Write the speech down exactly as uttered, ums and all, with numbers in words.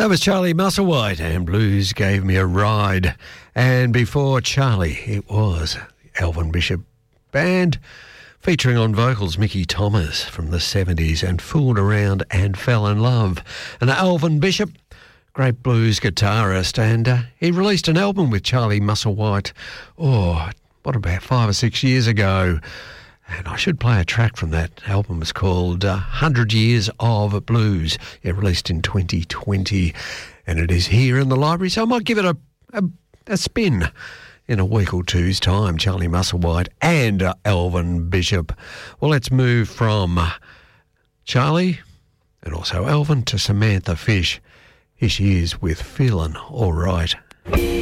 That was Charlie Musselwhite, and Blues Gave Me a Ride. And before Charlie, it was Elvin Bishop Band, featuring on vocals Mickey Thomas from the seventies, and Fooled Around and Fell in Love. And Elvin Bishop, great blues guitarist, and uh, he released an album with Charlie Musselwhite, oh, what, about five or six years ago. And I should play a track from that album. It's called uh, one hundred Years of Blues. It released in twenty twenty, and it is here in the library, so I might give it a, a, a spin in a week or two's time. Charlie Musselwhite and uh, Elvin Bishop. Well, let's move from uh, Charlie and also Elvin to Samantha Fish. Here she is with Feelin' All Right.